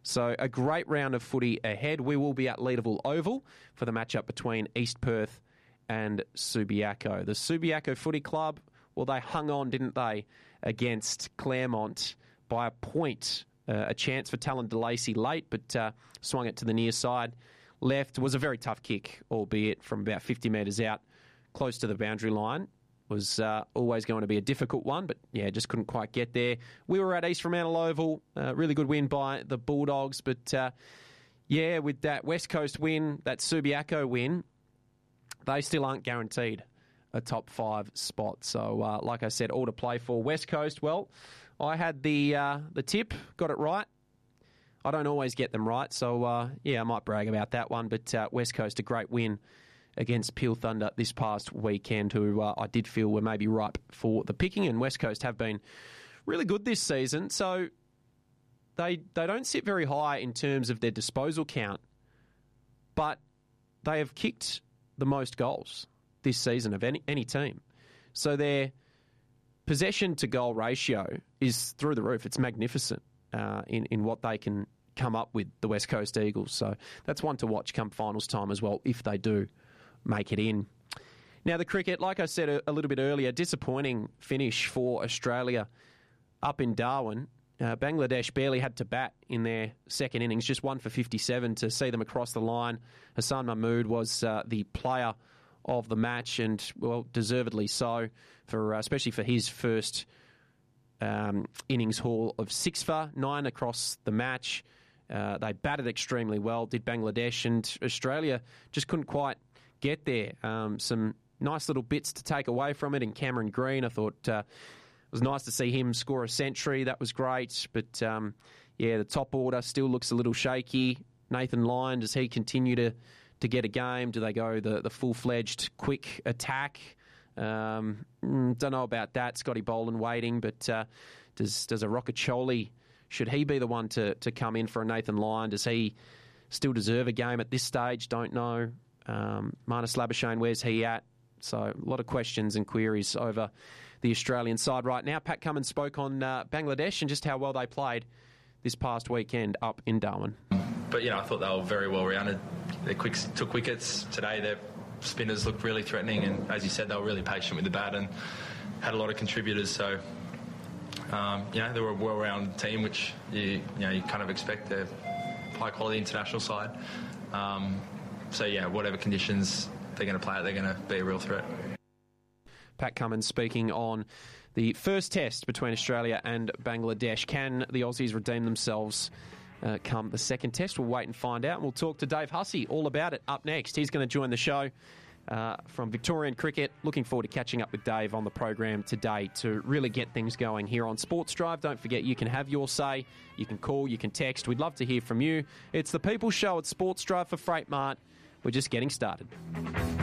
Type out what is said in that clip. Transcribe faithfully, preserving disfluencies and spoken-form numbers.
So a great round of footy ahead. We will be at Leederville Oval for the matchup between East Perth and Subiaco. The Subiaco Footy Club, well, they hung on, didn't they, against Claremont by a point. Uh, a chance for Talon DeLacy late, but uh, swung it to the near side. Left was a very tough kick, albeit from about fifty metres out, close to the boundary line. Was uh, always going to be a difficult one, but yeah, just couldn't quite get there. We were at East Fremantle Oval, uh, really good win by the Bulldogs, but uh, yeah, with that West Coast win, that Subiaco win, they still aren't guaranteed a top five spot. So, uh, like I said, all to play for. West Coast, well, I had the uh, the tip, got it right. I don't always get them right, so uh, yeah, I might brag about that one. But uh, West Coast, a great win against Peel Thunder this past weekend, who uh, I did feel were maybe ripe for the picking, and West Coast have been really good this season. So they they don't sit very high in terms of their disposal count, but they have kicked the most goals this season of any, any team. So their possession to goal ratio is through the roof. It's magnificent uh, in, in what they can come up with, the West Coast Eagles. So that's one to watch come finals time as well, if they do make it in. Now the cricket, like I said a, a little bit earlier, disappointing finish for Australia up in Darwin. Uh, Bangladesh barely had to bat in their second innings, just one for fifty-seven to see them across the line. Hassan Mahmood was uh, the player of the match, and well, deservedly so, for uh, especially for his first um, innings haul of six for nine across the match. Uh, they batted extremely well, did Bangladesh, and Australia just couldn't quite get there. Um, some nice little bits to take away from it. And Cameron Green, I thought uh, it was nice to see him score a century. That was great. But um, yeah, the top order still looks a little shaky. Nathan Lyon, does he continue to to get a game? Do they go the, the full-fledged quick attack? Um, don't know about that. Scotty Boland waiting, but uh, does does a Rockacholi, should he be the one to, to come in for a Nathan Lyon? Does he still deserve a game at this stage? Don't know. Um, Marnus Labuschagne, where's he at? So a lot of questions and queries over the Australian side right now. Pat Cummins spoke on uh, Bangladesh and just how well they played this past weekend up in Darwin. But, you know, I thought they were very well rounded. They quick, took wickets today. Their spinners looked really threatening, and as you said, they were really patient with the bat and had a lot of contributors. So, um, you know, they were a well-rounded team, which you, you know you kind of expect. They're high-quality international side. Um, so, yeah, whatever conditions they're going to play, they're going to be a real threat. Pat Cummins speaking on the first test between Australia and Bangladesh. Can the Aussies redeem themselves uh, come the second test? We'll wait and find out. And we'll talk to Dave Hussey all about it up next. He's going to join the show uh, from Victorian Cricket. Looking forward to catching up with Dave on the program today to really get things going here on Sports Drive. Don't forget, you can have your say. You can call, you can text. We'd love to hear from you. It's the People's Show at Sports Drive for Freight Mart. We're just getting started.